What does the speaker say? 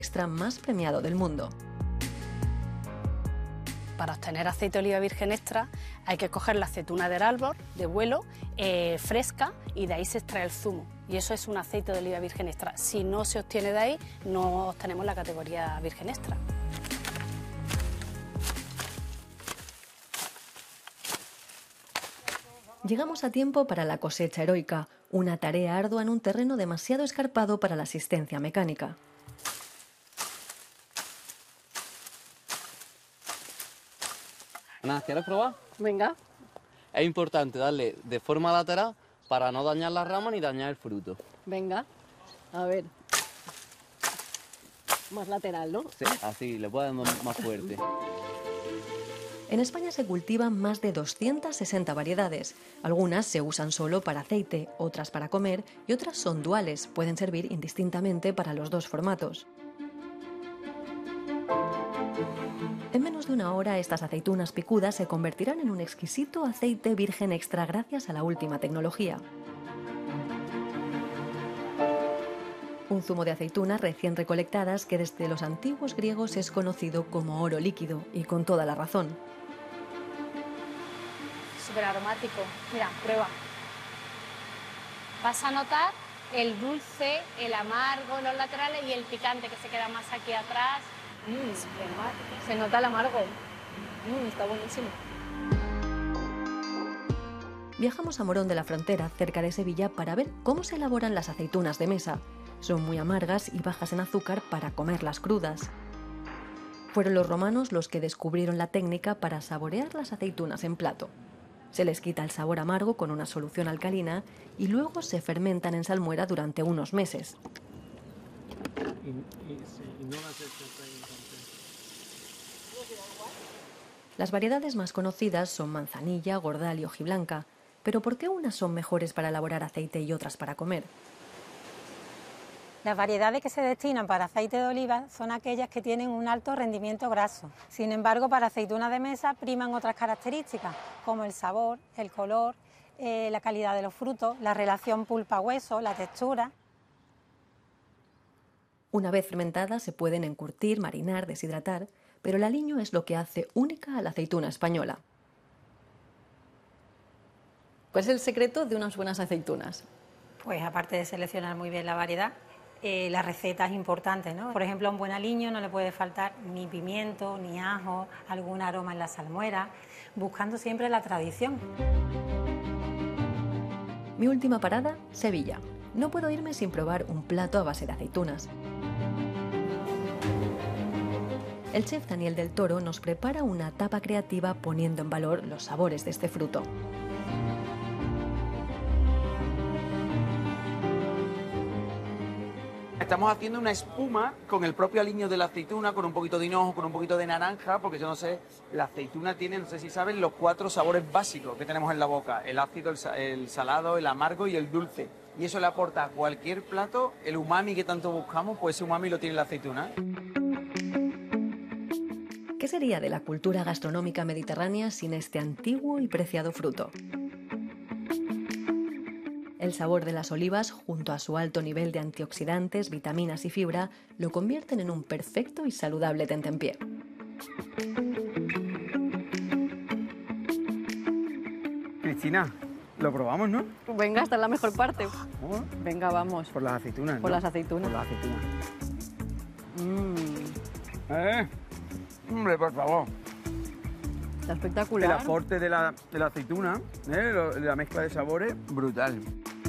extra más premiado del mundo. Para obtener aceite de oliva virgen extra hay que coger la aceituna del árbol, de vuelo, fresca, y de ahí se extrae el zumo. Y eso es un aceite de oliva virgen extra. Si no se obtiene de ahí, no obtenemos la categoría virgen extra. Llegamos a tiempo para la cosecha heroica, una tarea ardua en un terreno demasiado escarpado para la asistencia mecánica. Ana, ¿quieres probar? Venga. Es importante darle de forma lateral para no dañar la rama ni dañar el fruto. Venga. A ver. Más lateral, ¿no? Sí, así, le puedes dar más fuerte. En España se cultivan más de 260 variedades. Algunas se usan solo para aceite, otras para comer y otras son duales, pueden servir indistintamente para los dos formatos. En menos de una hora estas aceitunas picudas se convertirán en un exquisito aceite virgen extra gracias a la última tecnología. Un zumo de aceitunas recién recolectadas que desde los antiguos griegos es conocido como oro líquido, y con toda la razón. Súper aromático. Mira, prueba. Vas a notar el dulce, el amargo en los laterales y el picante que se queda más aquí atrás. Se nota el amargo. Está buenísimo. Viajamos a Morón de la Frontera, cerca de Sevilla, para ver cómo se elaboran las aceitunas de mesa. Son muy amargas y bajas en azúcar para comerlas crudas. Fueron los romanos los que descubrieron la técnica para saborear las aceitunas en plato. Se les quita el sabor amargo con una solución alcalina y luego se fermentan en salmuera durante unos meses. Las variedades más conocidas son manzanilla, gordal y hojiblanca. ¿Pero por qué unas son mejores para elaborar aceite y otras para comer? Las variedades que se destinan para aceite de oliva son aquellas que tienen un alto rendimiento graso. Sin embargo, para aceitunas de mesa priman otras características, como el sabor, el color, la calidad de los frutos, la relación pulpa-hueso, la textura. Una vez fermentadas se pueden encurtir, marinar, deshidratar, pero el aliño es lo que hace única a la aceituna española. ¿Cuál es el secreto de unas buenas aceitunas? Pues aparte de seleccionar muy bien la variedad, la receta es importante, ¿no? Por ejemplo, a un buen aliño no le puede faltar ni pimiento, ni ajo, algún aroma en la salmuera, buscando siempre la tradición. Mi última parada, Sevilla. No puedo irme sin probar un plato a base de aceitunas. El chef Daniel del Toro nos prepara una tapa creativa poniendo en valor los sabores de este fruto. Estamos haciendo una espuma con el propio aliño de la aceituna, con un poquito de hinojo, con un poquito de naranja, porque yo no sé, la aceituna tiene, no sé si saben, los 4 sabores básicos que tenemos en la boca: el ácido, el salado, el amargo y el dulce. Y eso le aporta a cualquier plato el umami que tanto buscamos, pues ese umami lo tiene la aceituna. ¿Qué sería de la cultura gastronómica mediterránea sin este antiguo y preciado fruto? El sabor de las olivas, junto a su alto nivel de antioxidantes, vitaminas y fibra, lo convierten en un perfecto y saludable tentempié. Cristina, lo probamos, ¿no? Venga, esta es la mejor parte. ¿Cómo? Venga, vamos. Por las aceitunas, ¿no? Por las aceitunas. Por las aceitunas. Hombre, por favor. Está espectacular. El aporte de la aceituna, la mezcla de sabores, brutal.